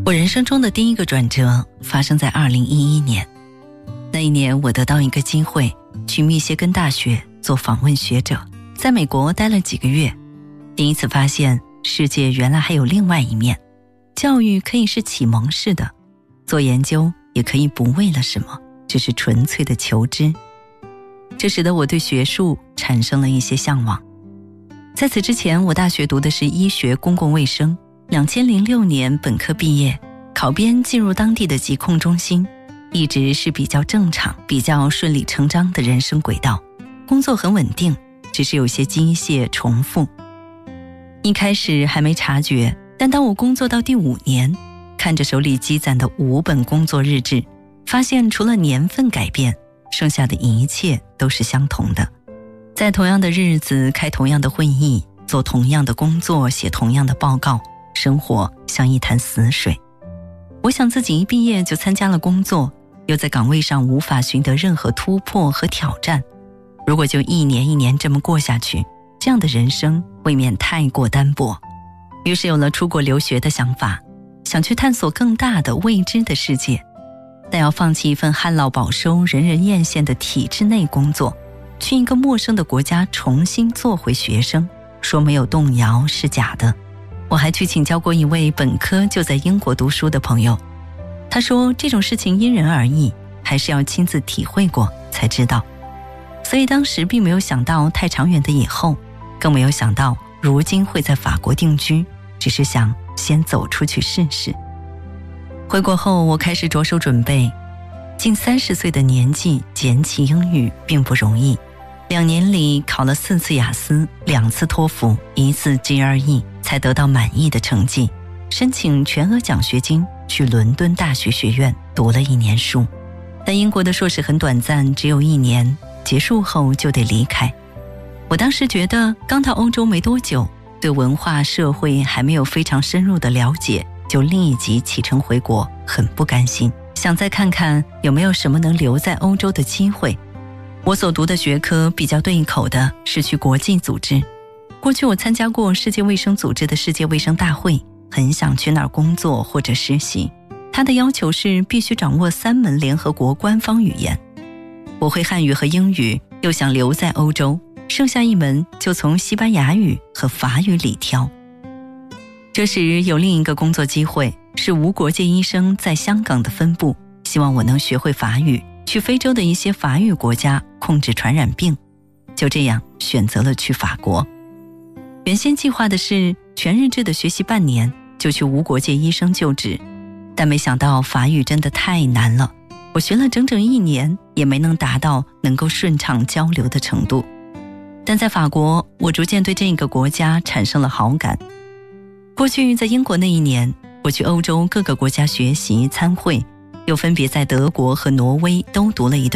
我人生中的第一个转折发生在2011年。那一年我得到一个机会去密歇根大学做访问学者，在美国待了几个月，第一次发现世界原来还有另外一面，教育可以是启蒙式的，做研究也可以不为了什么，只是纯粹的求知。这使得我对学术产生了一些向往。在此之前，我大学读的是医学公共卫生，2006年本科毕业，考编进入当地的疾控中心，一直是比较正常、比较顺理成章的人生轨道，工作很稳定，只是有些机械重复。一开始还没察觉，但当我工作到第5年，看着手里积攒的5本工作日志，发现除了年份改变，剩下的一切都是相同的。在同样的日子开同样的会议，做同样的工作，写同样的报告，生活像一潭死水。我想自己一毕业就参加了工作，又在岗位上无法寻得任何突破和挑战。如果就一年一年这么过下去，这样的人生未免太过单薄。于是有了出国留学的想法，想去探索更大的未知的世界，但要放弃一份旱涝保收、人人艳羡的体制内工作，去一个陌生的国家重新做回学生，说没有动摇是假的。我还去请教过一位本科就在英国读书的朋友，他说这种事情因人而异，还是要亲自体会过才知道。所以当时并没有想到太长远的以后，更没有想到如今会在法国定居，只是想先走出去试试。回国后，我开始着手准备。近30岁的年纪捡起英语并不容易，2年里考了4次雅思，2次托福，1次 GRE， 才得到满意的成绩，申请全额奖学金去伦敦大学学院读了1年书。但英国的硕士很短暂，只有1年，结束后就得离开。我当时觉得刚到欧洲没多久，对文化社会还没有非常深入的了解，就立即启程回国，很不甘心，想再看看有没有什么能留在欧洲的机会。我所读的学科比较对一口的是去国际组织。过去我参加过世界卫生组织的世界卫生大会，很想去那儿工作或者实习。它的要求是必须掌握3门联合国官方语言。我会汉语和英语，又想留在欧洲，剩下1门就从西班牙语和法语里挑。这时有另一个工作机会，是无国界医生在香港的分部，希望我能学会法语，去非洲的一些法语国家控制传染病。就这样选择了去法国。原先计划的是全日制的学习半年，就去无国界医生就职，但没想到法语真的太难了，我学了整整1年，也没能达到能够顺畅交流的程度。但在法国，我逐渐对这个国家产生了好感。过去在英国那1年，我去欧洲各个国家学习参会，又分别在德国和挪威都读了一段